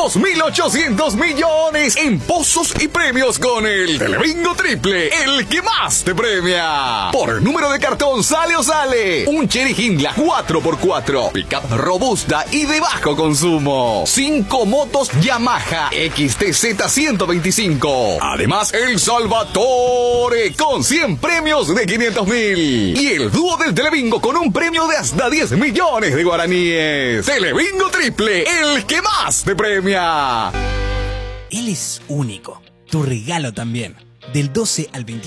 2.800 millones en pozos y premios con el Telebingo Triple, el que más te premia. Por número de cartón sale o sale un Chery Hindla 4x4, pickup robusta y de bajo consumo. 5 motos Yamaha XTZ 125. Además, el Salvatore con 100 premios de 500.000. Y el dúo del Telebingo con un premio de hasta 10 millones de guaraníes. Telebingo Triple, el que más te premia. Él es único. Tu regalo también. Del 12 al 20.